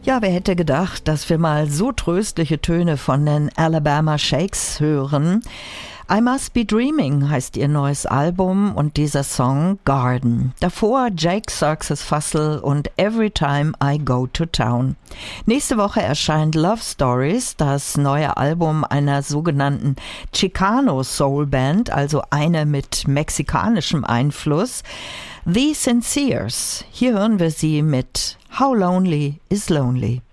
Ja, wer hätte gedacht, dass wir mal so tröstliche Töne von den Alabama Shakes hören. I Must Be Dreaming heißt ihr neues Album und dieser Song Garden. Davor Jake Xerxes Fussell und Every Time I Go to Town. Nächste Woche erscheint Love Stories, das neue Album einer sogenannten Chicano Soul Band, also eine mit mexikanischem Einfluss. The Sinceres. Hier hören wir sie mit How Lonely is Lonely.